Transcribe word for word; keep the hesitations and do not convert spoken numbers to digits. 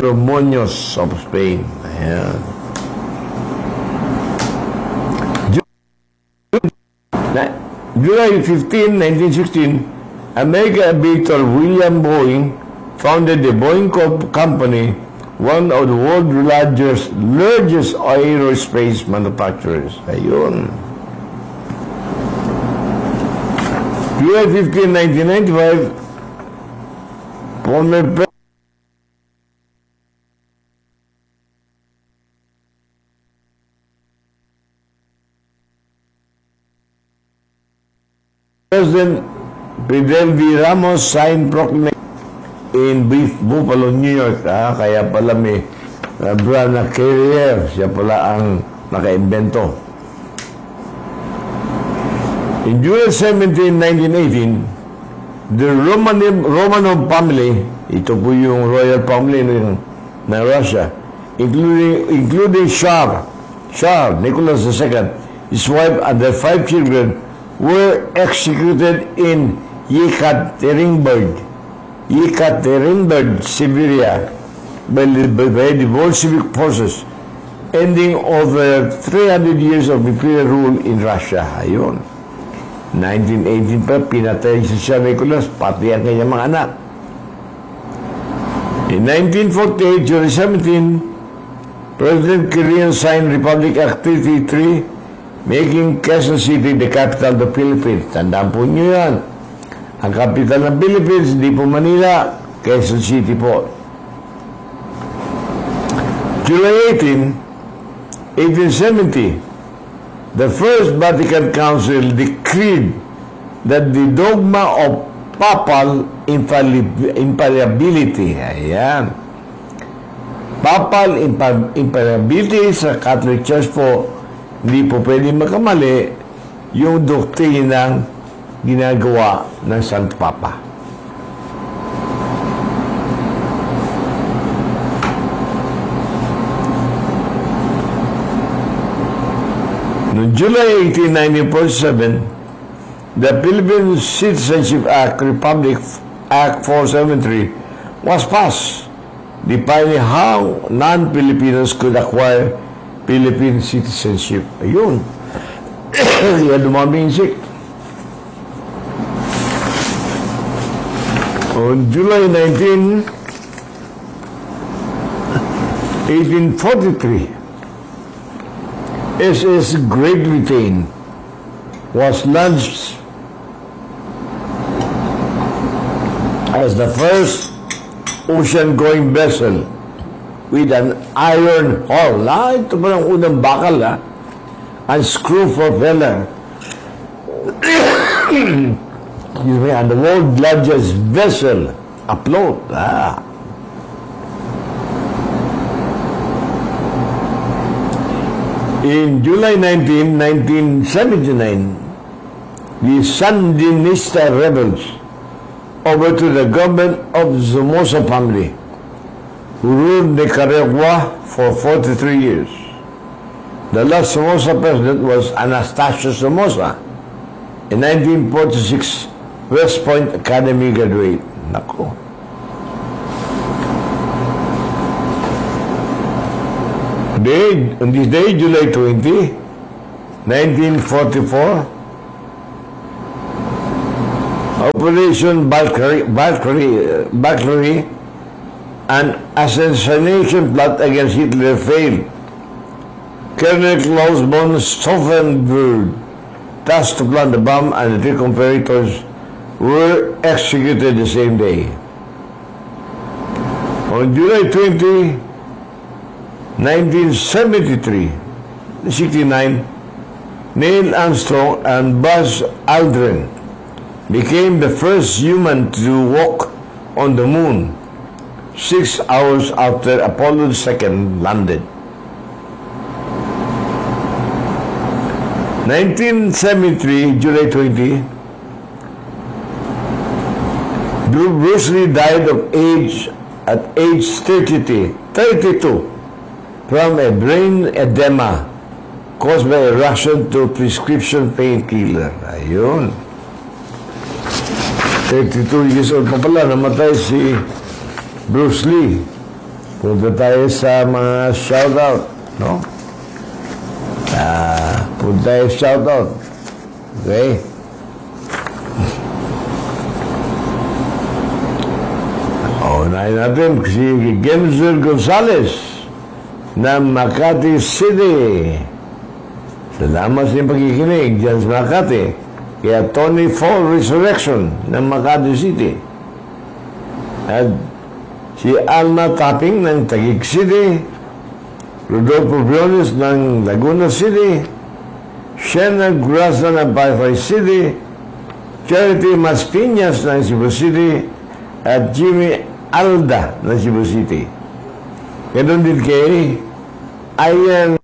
Muñoz of Spain. Ayan. July fifteenth, nineteen sixteen, American aviator William Boeing founded the Boeing Company, one of the world's largest, largest aerospace manufacturers. Ayun. July fifteenth, nineteen ninety-five, former President Fidel V. Ramos signed proclamation in Buffalo, New York. Ah, kaya pala may uh, brand na carrier. Siya pala ang naka-invento. In July seventeenth, nineteen eighteen, the Romanov, Romanov family, ito po yung royal family ng, ng Russia, including, including Tsar, Tsar Nicholas the Second, his wife and their five children, were executed in Yekaterinburg, Yekaterinburg, Siberia, by, by the Bolshevik forces, ending over three hundred years of imperial rule in Russia. Ayun. nineteen eighteen pa, pinatay si Tsar Nicholas, pati ang kanyang mga anak. In nineteen forty-eight, July seventeenth, President Kirill signed Republic Act three thirty-three, making Quezon City the capital of the Philippines. Tandaan po nyo yan. Ang capital ng Philippines, hindi po Manila, Quezon City po. July eighteenth, eighteen seventy, the First Vatican Council decreed that the dogma of papal infallibility, ayan, papal infallibility sa Catholic Church po, hindi po pwede makamali yung doktrinang ginagawa ng Santo Papa. Noong July eighteenth, nineteen forty-seven, the Philippine Citizenship Act, Republic Act four seventy-three, was passed, defining how non-Filipinos could acquire Philippine citizenship. Ayun. Kaya dumami yung sick. On July nineteenth, eighteen forty-three, S S Great Britain was launched as the first ocean-going vessel with an iron hull. Ah, ito pa ng unang bakal, ah. And screw propeller. Excuse me, and the world's largest vessel afloat. Ah. In July nineteenth, nineteen seventy-nine, the Sandinista rebels overthrew the government of Somoza family, who ruled Nicaragua for forty-three years. The last Somoza president was Anastasio Somoza, a nineteen forty-six West Point Academy graduate. Nako. Day, on this day, July twentieth, nineteen forty-four, Operation Valkyrie, Valkyrie, Valkyrie, an assassination plot against Hitler failed. Colonel Klaus von Stauffenberg, tasked to plant the bomb, and the three conspirators were executed the same day. On July twentieth, nineteen seventy-three, sixty-nine, Neil Armstrong and Buzz Aldrin became the first human to walk on the moon six hours after Apollo two landed. nineteen seventy-three, July twentieth, Bruce Lee died of age at age thirty-two from a brain edema caused by a reaction to prescription painkiller. Ayun. thirty-two years old pa pala, namatay si Bruce Lee. punta tayo sa mga shoutout, no? Ah, punta tayo sa shoutout. Okay? Unahin natin si Genzel Gonzalez ng Makati City. Salamat sa iyong pagkikinig dyan sa Makati. Kaya Tony Fall Resurrection ng Makati City. At si Alma Tapping ng Taguig City, Rodolfo Briones ng Laguna City, Shena Grasa ng Pasay City, Charity Maspiñas ng Cebu City, at Jimmy Alda ng Cebu City. Ganun din kay Ayan